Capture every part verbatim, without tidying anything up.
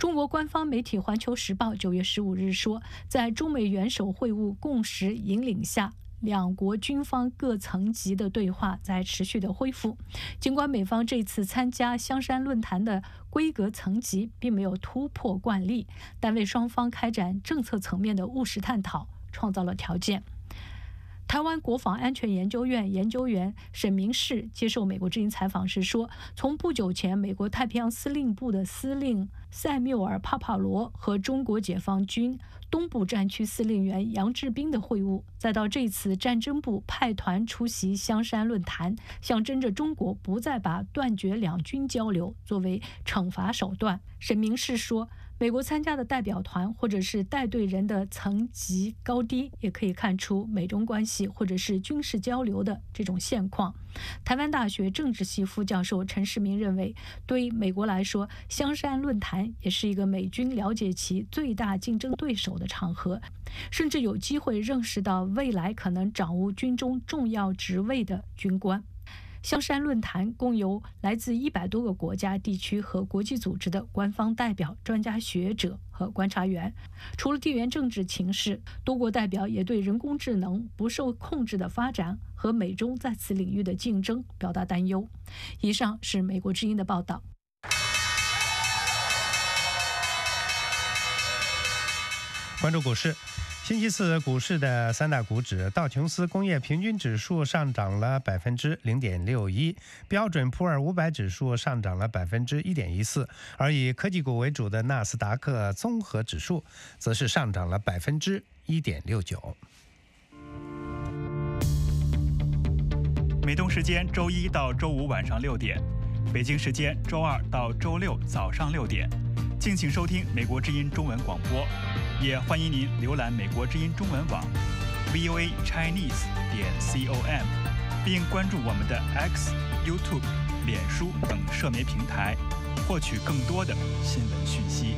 中国官方媒体《环球时报》九月十五日说，在中美元首会晤共识引领下，两国军方各层级的对话在持续的恢复。尽管美方这次参加香山论坛的规格层级并没有突破惯例，但为双方开展政策层面的务实探讨创造了条件。台湾国防安全研究院研究员沈明世接受美国之音采访时说，从不久前美国太平洋司令部的司令塞缪尔·帕帕罗和中国解放军东部战区司令员杨志斌的会晤，再到这次战争部派团出席香山论坛，象征着中国不再把断绝两军交流作为惩罚手段。沈明世说，美国参加的代表团或者是带队人的层级高低，也可以看出美中关系或者是军事交流的这种现况。台湾大学政治系副教授陈世明认为，对美国来说，香山论坛也是一个美军了解其最大竞争对手的场合，甚至有机会认识到未来可能掌握军中重要职位的军官。香山论坛共有来自一百多个国家、地区和国际组织的官方代表、专家学者和观察员。除了地缘政治情势，多国代表也对人工智能不受控制的发展和美中在此领域的竞争表达担忧。以上是美国之音的报道。 关注股市。星期四股市的三大股指，道琼斯工业平均指数上涨了百分之零点六一，标准普尔五百指数上涨了百分之一点一四，而以科技股为主的纳斯达克综合指数则是上涨了百分之一点六九。 美东时间周一到周五晚上六点，北京时间周二到周六早上六点，敬请收听美国之音中文广播。也欢迎您浏览美国之音中文网 v o a chinese 点 com， 并关注我们的 X、YouTube、脸书等社媒平台，获取更多的新闻讯息。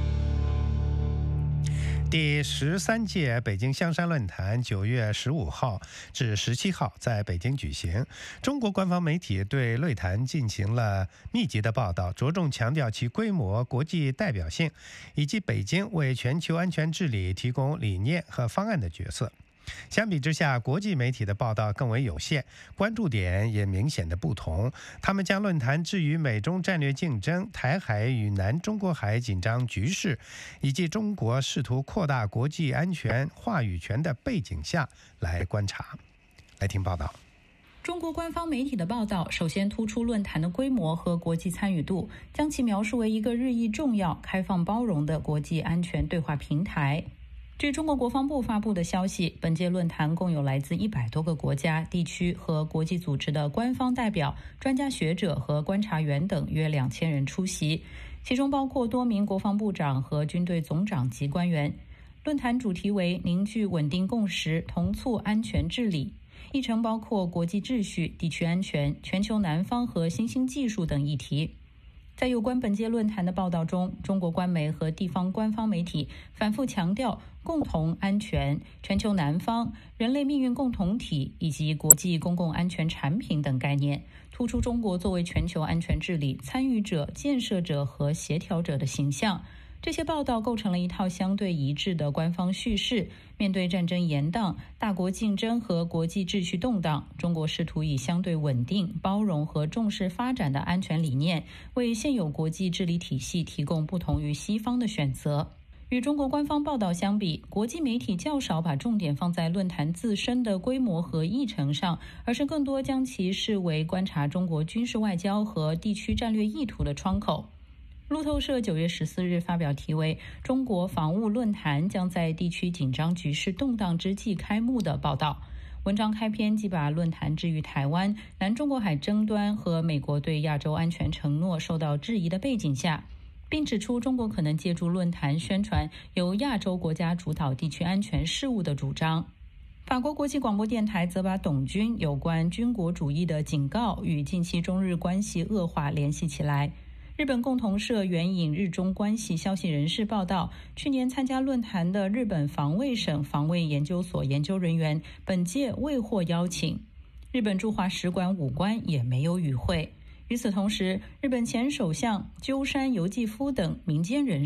第十三届北京香山论坛九月十五号至十七号在北京举行。中国官方媒体对论坛进行了密集的报道，着重强调其规模、国际代表性以及北京为全球安全治理提供理念和方案的角色。相比之下，国际媒体的报道更为有限，关注点也明显的不同。他们将论坛置于美中战略竞争、台海与南中国海紧张局势以及中国试图扩大国际安全话语权的背景下来观察。来听报道。 中国官方媒体的报道首先突出论坛的规模和国际参与度，将其描述为一个日益重要、开放包容的国际安全对话平台。据中国国防部发布的消息，本届论坛共有来自一百多个国家、地区和国际组织的官方代表、专家学者和观察员等约两千人出席，其中包括多名国防部长和军队总长级官员。论坛主题为凝聚稳定共识，同促安全治理，议程包括国际秩序、地区安全、全球南方和新兴技术等议题。在有关本届论坛的报道中，中国官媒和地方官方媒体反复强调共同安全、全球南方、人类命运共同体以及国际公共安全产品等概念，突出中国作为全球安全治理参与者、建设者和协调者的形象。这些报道构成了一套相对一致的官方叙事。面对战争延宕、大国竞争和国际秩序动荡，中国试图以相对稳定、包容和重视发展的安全理念，为现有国际治理体系提供不同于西方的选择。与中国官方报道相比，国际媒体较少把重点放在论坛自身的规模和议程上，而是更多将其视为观察中国军事外交和地区战略意图的窗口。路透社九月十四日发表题为《中国防务论坛将在地区紧张局势动荡之际开幕》的报道。文章开篇即把论坛置于台湾、南中国海争端和美国对亚洲安全承诺受到质疑的背景下，并指出中国可能借助论坛宣传由亚洲国家主导地区安全事务的主张。法国国际广播电台则把董军有关军国主义的警告与近期中日关系恶化联系起来。日本共同社援引日中关系消息人士报道，去年参加论坛的日本防卫省防卫研究所研究人员本届未获邀请，日本驻华使馆武官也没有与会。与此同时，日本前首相鸠山由纪夫等民间人士